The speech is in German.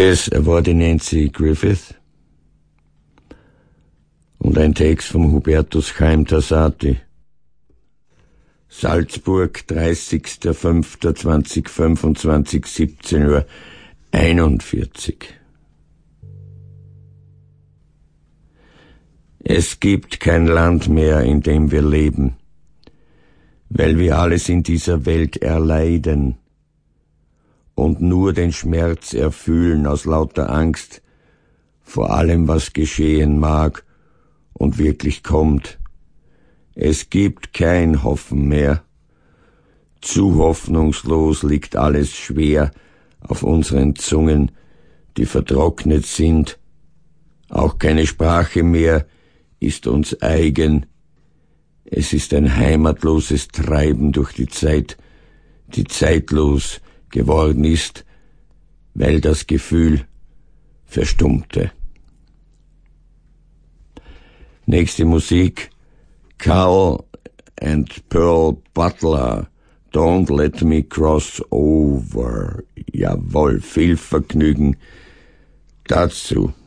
Das war die Nancy Griffith und ein Text vom Hubertus Chaim Tassati. Salzburg, 30.05.2025, 17:41 Uhr. Es gibt kein Land mehr, in dem wir leben, weil wir alles in dieser Welt erleiden und nur den Schmerz erfühlen aus lauter Angst vor allem, was geschehen mag und wirklich kommt. Es gibt kein Hoffen mehr. Zu hoffnungslos liegt alles schwer auf unseren Zungen, die vertrocknet sind. Auch keine Sprache mehr ist uns eigen. Es ist ein heimatloses Treiben durch die Zeit, die zeitlos geworden ist, weil das Gefühl verstummte. Nächste Musik: Carl and Pearl Butler, Don't Let Me Cross Over. Jawohl, viel Vergnügen dazu.